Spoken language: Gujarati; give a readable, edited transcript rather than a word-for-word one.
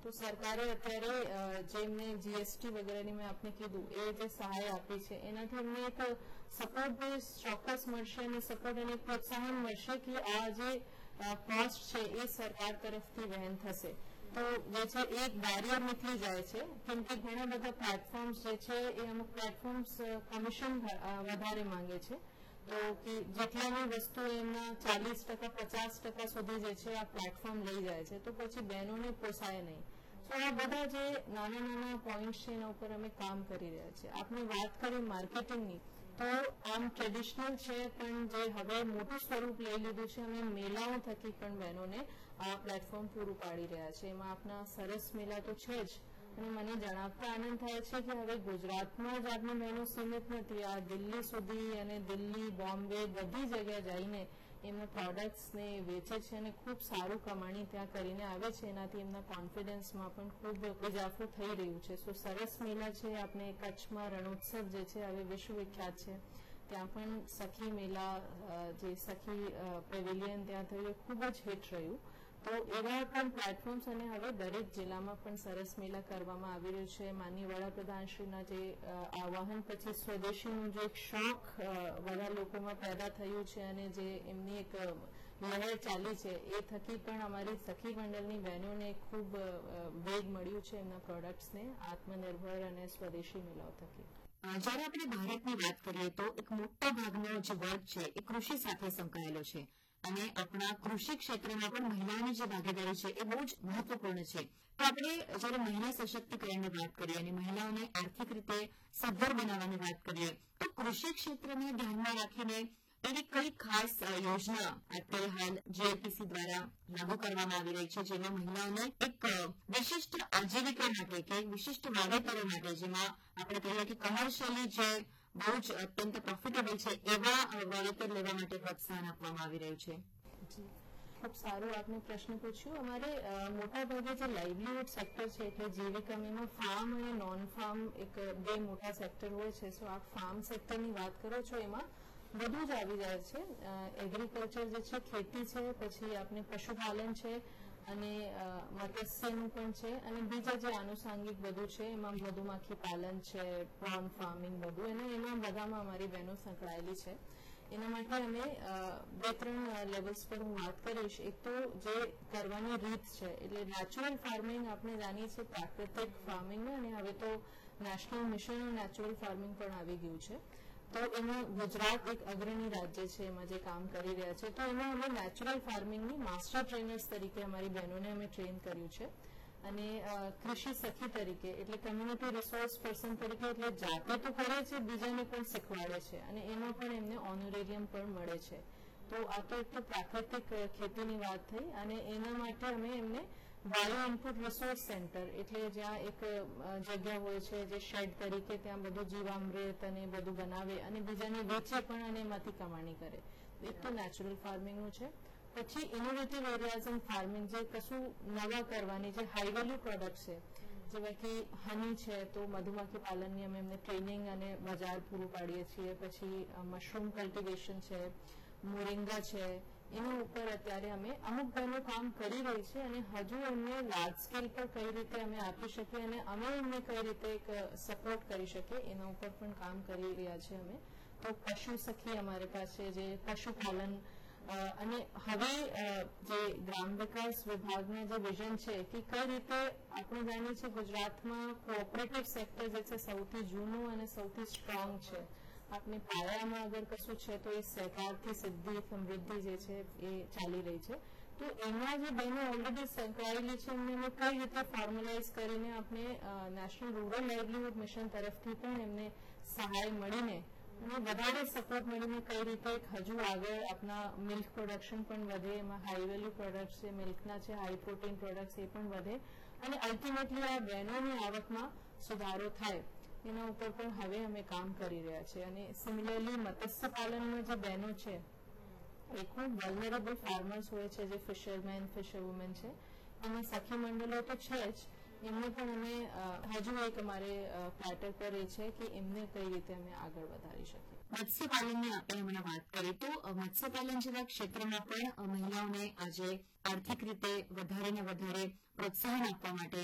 તો સરકારે અત્યારે જેમને જીએસટી વગેરેની મેં આપને કીધું એ જે સહાય આપી છે એનાથી અમને એક સપોર્ટ બેઝ ચોક્કસ મળશે અને સપોર્ટ અને પ્રોત્સાહન મળશે કે આ જે કોસ્ટ છે એ સરકાર તરફથી વહન થશે. તો જે છે એક બેરિયર નીકળી જાય છે કેમ કે ઘણા બધા પ્લેટફોર્મ્સ જે છે એ અમુક પ્લેટફોર્મ્સ કમિશન વધારે માંગે છે. તો કે જેટલાની વસ્તુ એમના 40% 50% સુધી જે છે આ પ્લેટફોર્મ લઈ જાય છે તો પછી બહેનોને પોસાય નહીં. તો આ બધા જે નાના નાના પોઈન્ટ છે એના ઉપર અમે કામ કરી રહ્યા છીએ. આપણે વાત કરી માર્કેટિંગની તો આમ ટ્રેડિશનલ છે પણ જે હવે મોટું સ્વરૂપ લઈ લીધું છે અમે મેળાઓ થકી પણ બહેનોને આ પ્લેટફોર્મ પૂરું પાડી રહ્યા છે. એમાં આપના સરસ મેળા તો છે જ અને મને જણાવતા આનંદ થાય છે કે હવે ગુજરાતમાં જ આપની બહેનો સીમિત નથી. આ દિલ્હી સુધી અને દિલ્હી બોમ્બે બધી જગ્યાએ જઈને એમના પ્રોડક્ટ્સને વેચે છે અને ખૂબ સારું કમાણી ત્યાં કરીને આવે છે. એનાથી એમના કોન્ફિડન્સમાં પણ ખૂબ ઇજાફો થઈ રહ્યું છે. સો સરસ મેળા છે આપણે કચ્છમાં રણોત્સવ જે છે હવે વિશ્વ વિખ્યાત છે. ત્યાં પણ સખી મેળા જે સખી પેવેલિયન ત્યાં થયું એ ખૂબ જ હિટ રહ્યું. તો એવા પણ પ્લેટફોર્મ્સ અને હવે દરેક જિલ્લામાં પણ સરસ મેળા કરવામાં આવી રહ્યું છે. માનનીય વડાપ્રધાનશ્રીના જે આહવાન પછી સ્વદેશીનું જે એક શોખ બધા લોકોમાં પેદા થયું છે અને જે એમની એક લહેર ચાલી છે એ થકી પણ અમારી સખી મંડળની બહેનોને ખૂબ વેગ મળ્યું છે એમના પ્રોડક્ટ્સને આત્મનિર્ભર અને સ્વદેશી મેળાઓ થકી. જ્યારે આપણે ભારતની વાત કરીએ તો એક મોટા ભાગનો જે વર્ગ છે એ કૃષિ સાથે સંકળાયેલો છે અને આપણા કૃષિ ક્ષેત્રમાં પણ મહિલાઓની જે ભાગીદારી છે એ બહુ જ મહત્વપૂર્ણ છે. તો આપણે જ્યારે મહિલા સશક્તિકરણની વાત કરીએ અને મહિલાઓને આર્થિક રીતે સદ્ધર બનાવવાની વાત કરીએ તો કૃષિ ક્ષેત્રને ધ્યાનમાં રાખીને એવી કઈ ખાસ યોજના અત્યારે હાલ જીઆઈપીસી દ્વારા લાગુ કરવામાં આવી રહી છે જેમાં મહિલાઓને એક વિશિષ્ટ આજીવિકા માટે કે વિશિષ્ટ વાવેતરો માટે જેમાં આપણે કહીએ કે કમર્શિયલી જે બહુ જ અત્યંત પ્રોફિટેબલ છે એવા વાવેતર લેવા માટે પ્રોત્સાહન આપવામાં આવી રહ્યું છે. ખૂબ સારો આપને પ્રશ્ન પૂછ્યો. અમારે મોટાભાગે જે લાઇવલીહુડ સેક્ટર છે એટલે જીવિકામાં ફાર્મ અને નોન ફાર્મ એક બે મોટા સેક્ટર હોય છે. સો આપ ફાર્મ સેક્ટરની વાત કરો છો એમાં બધું જ આવી જાય છે. એગ્રીકલ્ચર જે છે ખેતી છે પછી આપણે પશુપાલન છે અને મત્સ્યનું પણ છે અને બીજા જે આનુષાંગિક બધું છે એમાં મધુમાખી પાલન છે પ્રોન ફાર્મિંગ બધું અને એમાં બધામાં અમારી બહેનો સંકળાયેલી છે. એના માટે અમે બે ત્રણ લેવલ્સ પર હું વાત કરીશ. એક તો જે કરવાની રીત છે એટલે નેચરલ ફાર્મિંગ આપણે જાણીએ છીએ પ્રાકૃતિક ફાર્મિંગ અને હવે તો નેશનલ મિશન નેચરલ ફાર્મિંગ પણ આવી ગયું છે. તો એમાં ગુજરાત એક અગ્રણી રાજ્ય છે એમાં જે કામ કરી રહ્યા છે. તો એમાં અમે નેચરલ ફાર્મિંગની માસ્ટર ટ્રેનર્સ તરીકે અમારી બહેનોને અમે ટ્રેન કર્યું છે અને કૃષિ સખી તરીકે એટલે કમ્યુનિટી રિસોર્સ પર્સન તરીકે એટલે જાતે તો કરે છે બીજાને પણ શીખવાડે છે અને એમાં પણ એમને ઓનોરેરિયમ પણ મળે છે. તો આ તો એક તો પ્રાકૃતિક ખેતીની વાત થઈ અને એના માટે અમે એમને બાયો ઇનપુટ રિસોર્સ સેન્ટર એટલે જ્યાં એક જગ્યા હોય છે જે શેડ તરીકે ત્યાં બધું જીવામૃત અને બધું બનાવે અને બીજાને વેચે પણ અને એમાંથી કમાણી કરે. એક તો નેચરલ ફાર્મિંગનું છે. પછી ઇનોવેટિવ એરિયાઝ ઇન ફાર્મિંગ જે કશું નવા કરવાની જે હાઈ વેલ્યુ પ્રોડક્ટ છે જેવા કે હની છે તો મધુમાખી પાલનની અમે એમને ટ્રેનિંગ અને બજાર પૂરું પાડીએ છીએ. પછી મશરૂમ કલ્ટિવેશન છે મોરિંગા છે એના ઉપર અત્યારે અમે અમુક બહેનો કામ કરી રહી છે અને હજુ એમને લાર્જ સ્કેલ પર કઈ રીતે અમે આપી શકીએ અને અમે એમને કઈ રીતે એક સપોર્ટ કરી શકીએ એના ઉપર પણ કામ કરી રહ્યા છીએ અમે. તો પશુ સખી અમારી પાસે જે પશુપાલન અને હવે જે ગ્રામ વિકાસ વિભાગનું જે વિઝન છે કે કઈ રીતે આપણે જાણીએ છીએ ગુજરાતમાં કોઓપરેટિવ સેક્ટર જે છે સૌથી જૂનું અને સૌથી સ્ટ્રોંગ છે. આપની પાયામાં અગર કશું છે તો એ સહકારથી સિદ્ધિ સમૃદ્ધિ જે છે એ ચાલી રહી છે. તો એમાં જે બહેનો ઓલરેડી સંકળાયેલી છે એમને કઈ રીતે ફોર્મ્યુલાઇઝ કરીને આપણે નેશનલ રૂરલ લાઇવલીહુડ મિશન તરફથી પણ એમને સહાય મળીને અને વધારે સપોર્ટ મળીને કઈ રીતે હજુ આગળ આપણા મિલ્ક પ્રોડક્શન પણ વધે એમાં હાઈ વેલ્યુ પ્રોડક્ટ્સ છે મિલ્કના છે હાઈ પ્રોટીન પ્રોડક્ટ્સ એ પણ વધે અને અલ્ટિમેટલી આ બહેનોની આવકમાં સુધારો થાય એના ઉપર પણ હવે અમે કામ કરી રહ્યા છીએ. અને સિમિલરલી મત્સ્ય પાલનમાં જે બહેનો છે એ ખૂબ વલ્નરેબલ ફાર્મર્સ હોય છે જે ફિશરમેન ફિશરવુમેન છે અને સખી મંડળો તો છે જ એમને પણ અમે હજુ એક અમારે પ્લેટર પર એ છે કે એમને કઈ રીતે અમે આગળ વધારી શકીએ. મત્સ્યપાલનની આપણે હમણાં વાત કરી તો મત્સ્યપાલન જેવા ક્ષેત્રમાં પણ મહિલાઓને આજે આર્થિક રીતે વધારે ને વધારે પ્રોત્સાહન આપવા માટે